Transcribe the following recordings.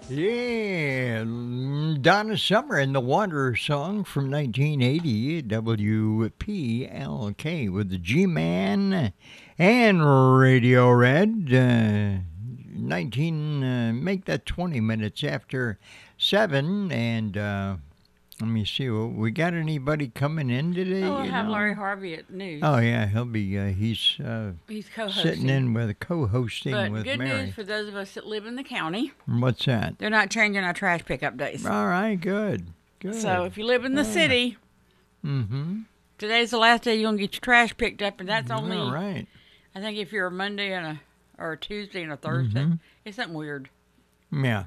Yeah, Donna Summer and the Wanderer song from 1980, WPLK with the G-Man and Radio Red. make that 20 minutes after 7, and let me see, we got anybody coming in today? Oh, we'll have Larry Harvey at news. Oh, yeah, he'll be, he's co-hosting. Sitting in with co-hosting but with good Mary. News for those of us that live in the county. What's that? They're not changing our trash pickup days. All right, good. So if you live in the city, today's the last day you're going to get your trash picked up, and that's only, all right. I think if you're a Monday and or a Tuesday and a Thursday. It's something weird. Yeah.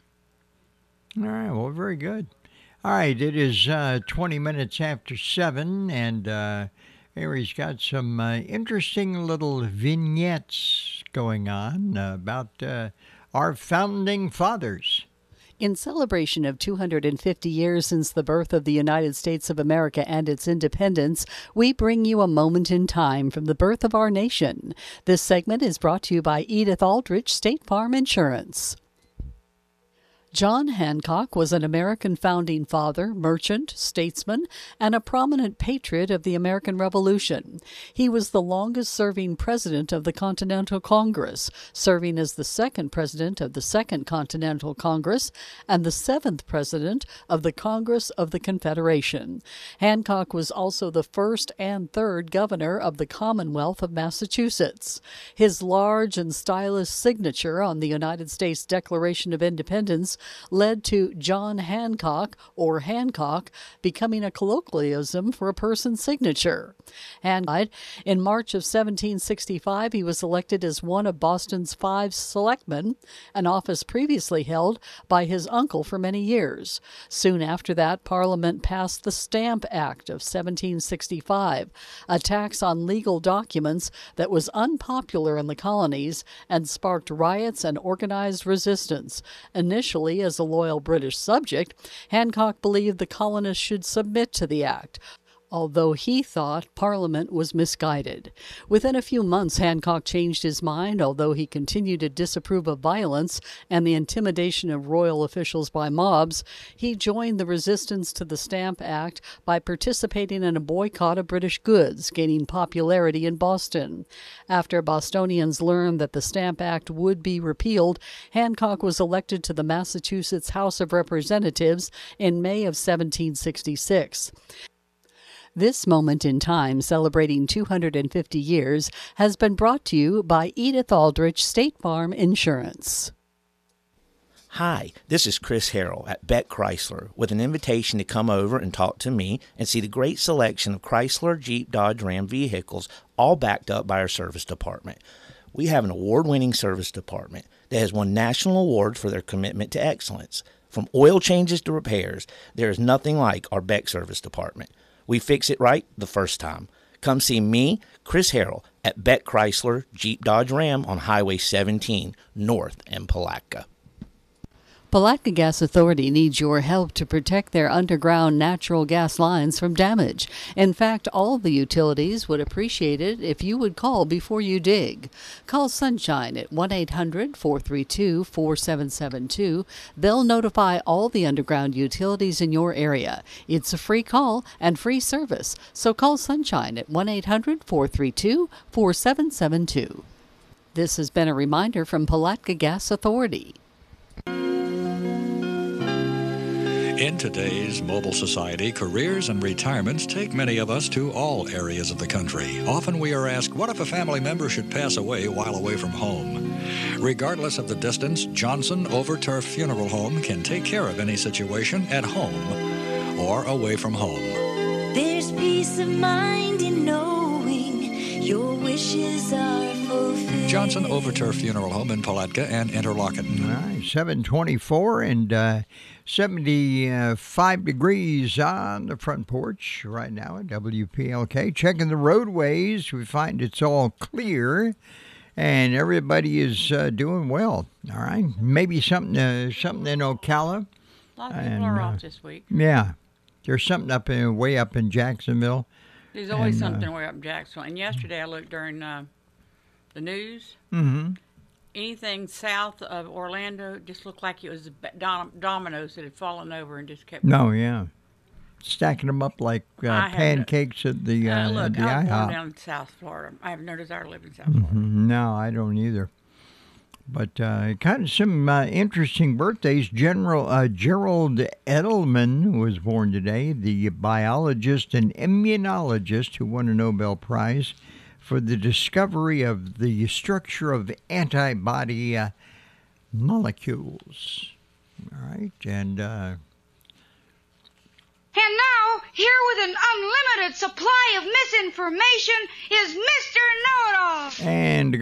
All right, well, very good. All right, it is 20 minutes after 7, and Mary's got some interesting little vignettes going on about our founding fathers. In celebration of 250 years since the birth of the United States of America and its independence, we bring you a moment in time from the birth of our nation. This segment is brought to you by Edith Aldrich State Farm Insurance. John Hancock was an American founding father, merchant, statesman, and a prominent patriot of the American Revolution. He was the longest-serving president of the Continental Congress, serving as the second president of the Second Continental Congress and the seventh president of the Congress of the Confederation. Hancock was also the first and third governor of the Commonwealth of Massachusetts. His large and stylish signature on the United States Declaration of Independence led to John Hancock, or Hancock, becoming a colloquialism for a person's signature. Hancock, in March of 1765, he was elected as one of Boston's 5 selectmen, an office previously held by his uncle for many years. Soon after that, Parliament passed the Stamp Act of 1765, a tax on legal documents that was unpopular in the colonies and sparked riots and organized resistance. Initially, as a loyal British subject, Hancock believed the colonists should submit to the act, although he thought Parliament was misguided. Within a few months, Hancock changed his mind, although he continued to disapprove of violence and the intimidation of royal officials by mobs. He joined the resistance to the Stamp Act by participating in a boycott of British goods, gaining popularity in Boston. After Bostonians learned that the Stamp Act would be repealed, Hancock was elected to the Massachusetts House of Representatives in May of 1766. This moment in time, celebrating 250 years, has been brought to you by Edith Aldrich State Farm Insurance. Hi, this is Chris Harrell at Beck Chrysler with an invitation to come over and talk to me and see the great selection of Chrysler, Jeep, Dodge, Ram vehicles, all backed up by our service department. We have an award-winning service department that has won national awards for their commitment to excellence. From oil changes to repairs, there is nothing like our Beck service department. We fix it right the first time. Come see me, Chris Harrell, at Beck Chrysler, Jeep, Dodge, Ram on Highway 17, north in Palatka. Palatka Gas Authority needs your help to protect their underground natural gas lines from damage. In fact, all the utilities would appreciate it if you would call before you dig. Call Sunshine at 1-800-432-4772. They'll notify all the underground utilities in your area. It's a free call and free service, so call Sunshine at 1-800-432-4772. This has been a reminder from Palatka Gas Authority. In today's mobile society, careers and retirements take many of us to all areas of the country. Often we are asked, what if a family member should pass away while away from home? Regardless of the distance, Johnson Overturf Funeral Home can take care of any situation at home or away from home. There's peace of mind in knowing your wishes are fulfilled. Johnson Overturf Funeral Home in Palatka and Interlochen. All right, 724 and 75 degrees on the front porch right now at WPLK. Checking the roadways, we find it's all clear and everybody is doing well. All right, maybe something in Ocala. A lot of people are off this week. Yeah, there's something way up in Jacksonville. There's always something way up in Jacksonville. And yesterday I looked during the news, anything south of Orlando just looked like it was dominoes that had fallen over and just kept. No, yeah. Stacking them up like pancakes at the look, the I was born IHOP. down in South Florida. I have no desire to live in South Florida. No, I don't either. But kind of some interesting birthdays. General Gerald Edelman was born today, the biologist and immunologist who won a Nobel Prize for the discovery of the structure of antibody molecules. All right, and now, here with an unlimited supply of misinformation is Mr. Know-It-All. and